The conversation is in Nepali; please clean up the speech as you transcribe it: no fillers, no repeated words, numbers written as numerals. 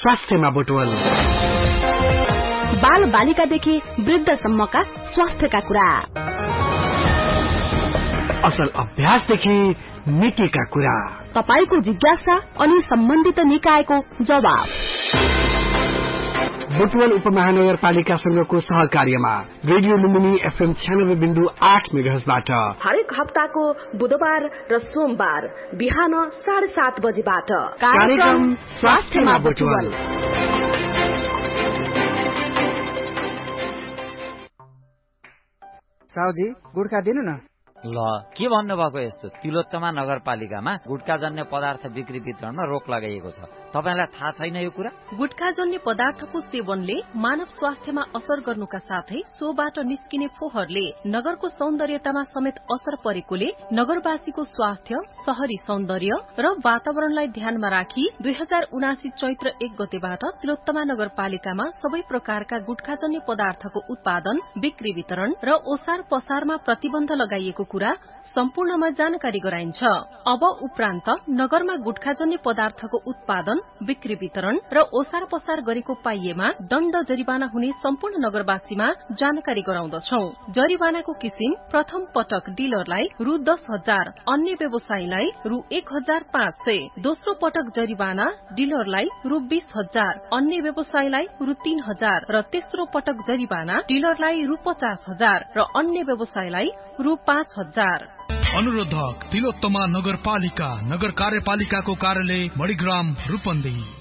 स्वास्थ्यमा बुटवल। बाल बालिकादेखि वृद्धसम्मका स्वास्थ्यका कुरा, असल अभ्यासदेखि नीतिका कुरा, तपाईको जिज्ञासा अनि सम्बन्धित निकायको जवाब। बुटवल उपमहानगरपालिकासँगको सहकार्यमा रेडियो लुम्बिनी FM 96.8 मेगाहर्जबाट हरेक हप्ताको बुधबार र सोमबार बिहान 7:30 बजेबाट कार्यक्रम स्वास्थ्यमा बुटवल। साउजी गुड्का दिनु न। ल के भन्नुभएको यस्तो तिलोत्तमा नगरपालिकामा गुटखाजन्य पदार्थ बिक्री वितरणमा रोक लगाइएको छ। तपाईलाई थाहा छैन यो कुरा? गुटखाजन्य पदार्थको सेवनले मानव स्वास्थ्यमा असर गर्नुका साथै सोबाट निस्किने फोहरले नगरको सौन्दर्यतामा समेत असर परेकोले नगरवासीको स्वास्थ्य, शहरी सौन्दर्य र वातावरणलाई ध्यानमा राखी 2079 चैत्र 1 गतेबाट तिलोत्तमा नगरपालिकामा सबै प्रकारका गुटखाजन्य पदार्थको उत्पादन, बिक्री वितरण र ओसार पसारमा प्रतिबन्ध लगाइएको कुरा सम्पूर्णमा जानकारी गराइन्छ। अब उपरान्त नगरमा गुटखाजन्य पदार्थको उत्पादन, बिक्री वितरण र ओसार पसार गरेको पाइएमा दण्ड जरिवाना हुने सम्पूर्ण नगरवासीमा जानकारी गराउँदछौ। जरिवानाको किसिम प्रथम पटक डिलरलाई रु 10,000, अन्य व्यवसायीलाई रु 1,500, दोस्रो पटक जरिवाना डिलरलाई रु 20,000, अन्य व्यवसायीलाई रु 3,000 र तेस्रो पटक जरिवाना डिलरलाई रु 50,000 र अन्य व्यवसायीलाई रु 5,000। अनुरोधक तिलोत्तमा नगरपालिका, नगर कार्यपालिकाको कार्यालय मणिग्राम रूपन्देही।